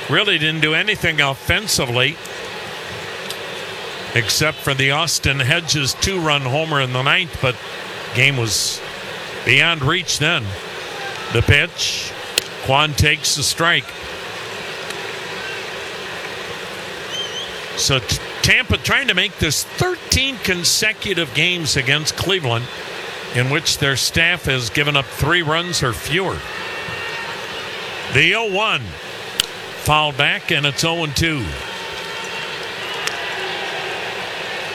really didn't do anything offensively except for the Austin Hedges 2-run homer in the ninth, but game was beyond reach then. The pitch, Kwan takes the strike. So Tampa trying to make this 13 consecutive games against Cleveland in which their staff has given up 3 runs or fewer. The 0-1 fouled back, and it's 0-2.